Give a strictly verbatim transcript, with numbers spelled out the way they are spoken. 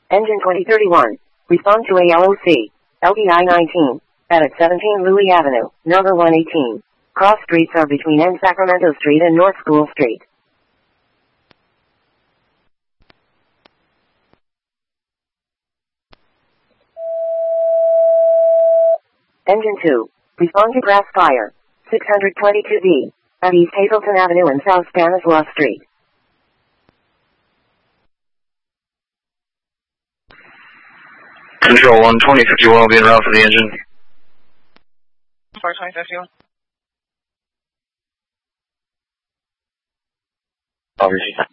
Engine twenty thirty-one. Respond to A L O C. L B I nineteen. At seventeen Louis Avenue, number one eighteen. Cross streets are between N Sacramento Street and North School Street. Engine two. Respond to grass fire. six twenty-two B. At East Hazleton Avenue and South Stanislaus Street. Control one twenty fifty-one will be en route for the engine. four twenty fifty-one. I'll receive that.